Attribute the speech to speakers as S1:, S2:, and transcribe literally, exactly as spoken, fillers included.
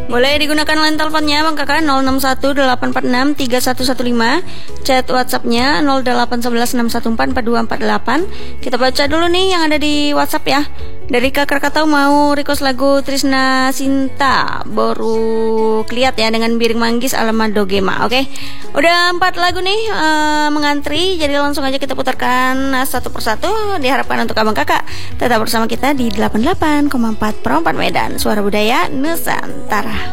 S1: Boleh digunakan line teleponnya Bang Kakak nol enam satu delapan empat enam tiga satu satu lima, chat WhatsAppnya nol delapan satu satu enam satu empat empat dua empat delapan. Kita baca dulu nih yang ada di WhatsApp ya. Dari Kak Krakatau mau request lagu Trisna Sinta baru keliat ya dengan Biring Manggis Alamat Dogema. Oke, udah empat lagu nih uh, mengantri, jadi langsung aja kita putarkan uh, satu persatu. Diharapkan untuk abang kakak tetap bersama kita di delapan puluh delapan koma empat per empat Medan, Suara Budaya Nusantara.